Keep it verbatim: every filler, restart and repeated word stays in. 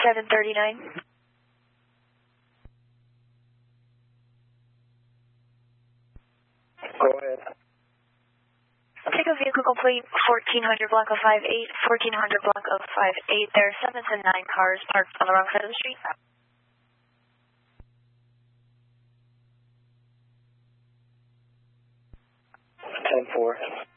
seven thirty-nine. Go ahead. Take a vehicle complete fourteen hundred Blanco five eight, fourteen hundred Blanco five eight. There are seven to nine cars parked on the wrong side of the street. ten four.